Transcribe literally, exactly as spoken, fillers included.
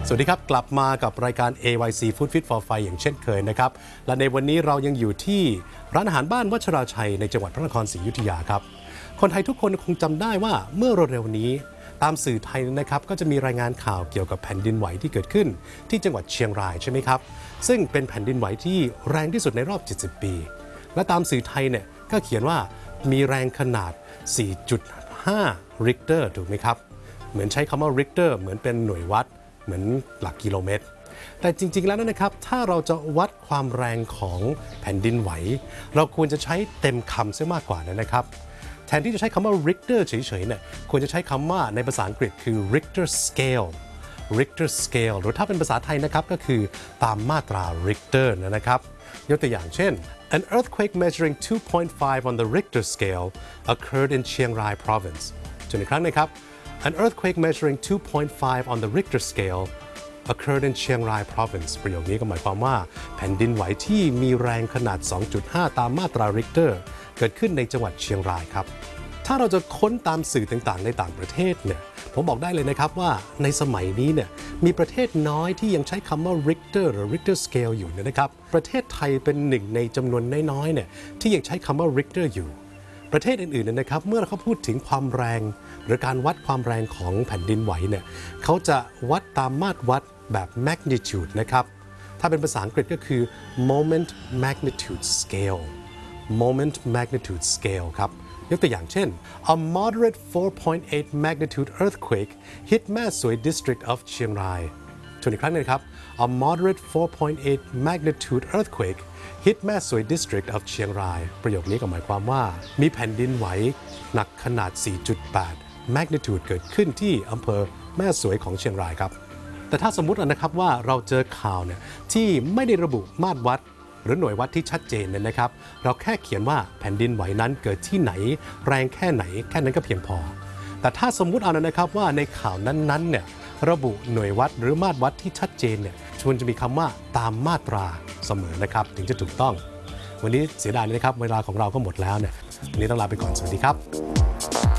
สวัสดีครับกลับมากับรายการ เอ วาย ซี Food Fit for Five อย่างเช่นเคยนะครับและในวันนี้เรายังอยู่ที่ร้านอาหารบ้านวัชราชัยในจังหวัดพระนครศรีอยุธยาครับคนไทยทุกคนคงจำได้ว่าเมื่อเร็วๆนี้ตามสื่อไทยนะครับก็จะมีรายงานข่าวเกี่ยวกับแผ่นดินไหวที่เกิดขึ้นที่จังหวัดเชียงรายใช่ไหมครับซึ่งเป็นแผ่นดินไหวที่แรงที่สุดในรอบเจ็ดสิบปีและตามสื่อไทยเนี่ยก็เขียนว่ามีแรงขนาด สี่จุดห้า ริกเตอร์ถูกไหมครับเหมือนใช้คำว่าริกเตอร์เหมือนเป็นหน่วยวัดเหมือนหลักกิโลเมตรแต่จริงๆแล้วนะครับถ้าเราจะวัดความแรงของแผ่นดินไหวเราควรจะใช้เต็มคำเสียมากกว่านะครับแทนที่จะใช้คำว่า Richter เฉยๆเนี่ยควรจะใช้คำว่าในภาษาอังกฤษคือ Richter scale Richter scale หรือถ้าเป็นภาษาไทยนะครับก็คือตามมาตรา Richter นะครับยกตัวอย่างเช่น An earthquake measuring two point five on the Richter scale occurred in Chiang Rai province จนอีกครั้งนะครับAn earthquake measuring two point five on the Richter scale occurred in Chiang Rai province ประโยคนี้ก็หมายความว่าแผ่นดินไหวที่มีแรงขนาด สองจุดห้า ตามมาตรา Richter เกิดขึ้นในจังหวัดเชียงรายครับถ้าเราจะค้นตามสื่อต่างๆในต่างประเทศเนี่ยผมบอกได้เลยนะครับว่าในสมัยนี้เนี่ยมีประเทศน้อยที่ยังใช้คำว่า Richter หรือ Richter scale อยู่นะครับประเทศไทยเป็นหนึ่งในจำนวนน้อยๆเนี่ยที่ยังใช้คำว่า Richter อยู่ประเทศอื่นๆนะครับเมื่อเขาพูดถึงความแรงหรือการวัดความแรงของแผ่นดินไหวเนี่ยเขาจะวัดตามมาตรวัดแบบ magnitude นะครับถ้าเป็นภาษาอังกฤษก็คือ moment magnitude scale moment magnitude scale ครับยกตัวอย่างเช่น a moderate four point eight magnitude earthquake hit แม่สวย district of เชียงรายทวนอีกครั้งนึงครับ a moderate four point eight magnitude earthquake hit แม่สวย district of เชียงรายประโยคนี้ก็หมายความว่ามีแผ่นดินไหวหนักขนาด สี่จุดแปด magnitude เกิดขึ้นที่อำเภอแม่สวยของเชียงรายครับแต่ถ้าสมมุตินะครับว่าเราเจอข่าวเนี่ยที่ไม่ได้ระบุมาตรวัดหรือหน่วยวัดที่ชัดเจนเนี่ยนะครับเราแค่เขียนว่าแผ่นดินไหวนั้นเกิดที่ไหนแรงแค่ไหนแค่นั้นก็เพียงพอแต่ถ้าสมมุติเอานะครับว่าในข่าวนั้นๆเนี่ยระบุหน่วยวัดหรือมาตรวัดที่ชัดเจนเนี่ยควรจะมีคำว่าตามมาตราเสมอนะครับถึงจะถูกต้องวันนี้เสียดายนะครับเวลาของเราก็หมดแล้วเนี่ยวันนี้ต้องลาไปก่อนสวัสดีครับ